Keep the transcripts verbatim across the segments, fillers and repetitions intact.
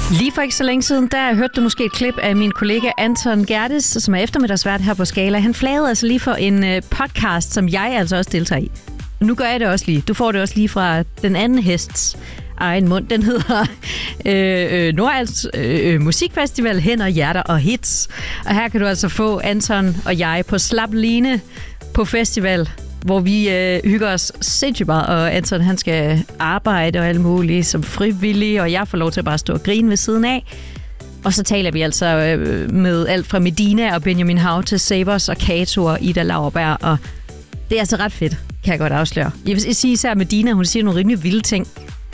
Lige for ikke så længe siden, der hørte du måske et klip af min kollega Anton Gerdes, som er eftermiddagsvært her på Skala. Han flagede altså lige for en øh, podcast, som jeg altså også deltager i. Nu gør jeg det også lige. Du får det også lige fra den anden hests egen mund. Den hedder øh, øh, Nordals øh, Musikfestival, Hænder, Hjerter og Hits. Og her kan du altså få Anton og jeg på slap line på festival, hvor vi øh, hygger os sindssygt meget, og Anton han skal arbejde og alt muligt som frivillig, og jeg får lov til at bare stå og grine ved siden af. Og så taler vi altså øh, med alt fra Medina og Benjamin Hav til Savers og Kato og Ida Lauerberg, og det er altså ret fedt, kan jeg godt afsløre. Jeg vil sige især Medina, hun siger nogle rimelig vilde ting.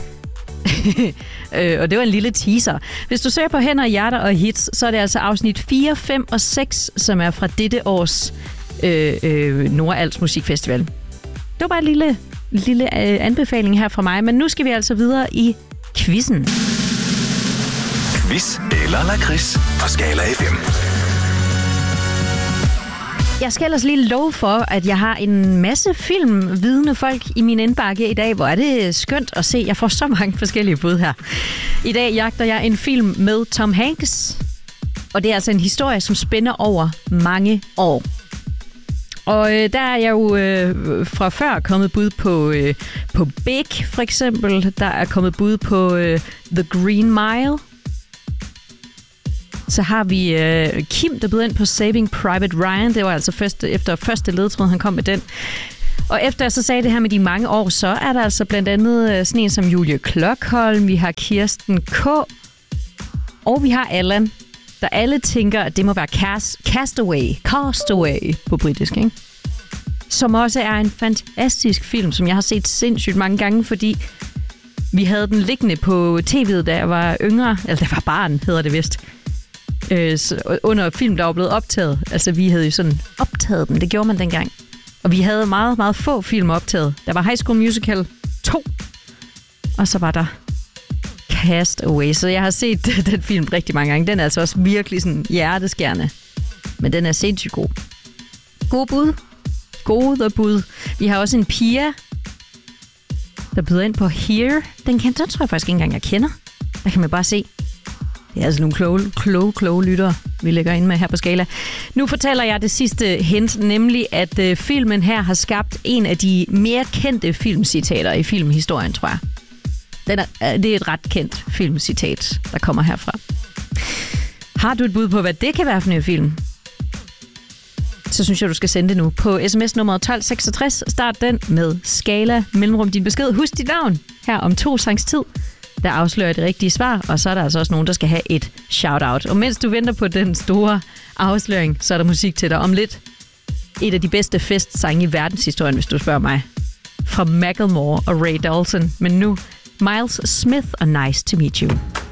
øh, og det var en lille teaser. Hvis du søger på Hænder, Hjerter og Hits, så er det altså afsnit fire, fem og seks, som er fra dette års øh, øh, Nordals Musikfestival. Det var bare en lille, lille øh, anbefaling her fra mig, men nu skal vi altså videre i quizzen. Quiz eller lakrids på Skala F M. Jeg skal ellers lige love for, at jeg har en masse filmvidende folk i min indbakke i dag, hvor er det skønt at se. Jeg får så mange forskellige bud her. I dag jagter jeg en film med Tom Hanks, og det er altså en historie, som spænder over mange år. Og øh, der er jeg jo øh, fra før kommet bud på, øh, på Big, for eksempel. Der er kommet bud på øh, The Green Mile. Så har vi øh, Kim, der bød ind på Saving Private Ryan. Det var altså først, efter første ledtråd, han kom med den. Og efter jeg så sagde det her med de mange år, så er der altså blandt andet øh, sådan en som Julie Klokholm. Vi har Kirsten K. Og vi har Allan, der alle tænker, at det må være cast, Castaway. Castaway på britisk, ikke? Som også er en fantastisk film, som jeg har set sindssygt mange gange, fordi vi havde den liggende på tv'et, da jeg var yngre. Eller da jeg var barn, hedder det vist. Øh, under film, der var blevet optaget. Altså, vi havde jo sådan optaget dem. Det gjorde man dengang. Og vi havde meget, meget få film optaget. Der var High School Musical to. Og så var der Castaway. Så jeg har set den film rigtig mange gange. Den er altså også virkelig sådan hjerteskærende. Men den er sindssygt god. God bud. Gode bud. Vi har også en Pia, der byder ind på Here. Den, kan, den tror jeg faktisk ikke engang, jeg kender. Der kan man bare se. Det er altså nogle kloge, kloge, kloge lyttere, vi lægger ind med her på Skala. Nu fortæller jeg det sidste hint, nemlig at øh, filmen her har skabt en af de mere kendte filmcitater i filmhistorien, tror jeg. Den er, det er et ret kendt filmcitat, der kommer herfra. Har du et bud på, hvad det kan være for en film? Så synes jeg, du skal sende det nu på sms nummer tolv seksogtres. Start den med Skala, mellemrum din besked. Husk dit navn her om to sangs tid. Der afslører det rigtige svar, og så er der altså også nogen, der skal have et shout-out. Og mens du venter på den store afsløring, så er der musik til dig om lidt. Et af de bedste festsange i verdenshistorien, hvis du spørger mig. Fra Macklemore og Ray Dalton. Men nu, Miles Smith og Nice to Meet You.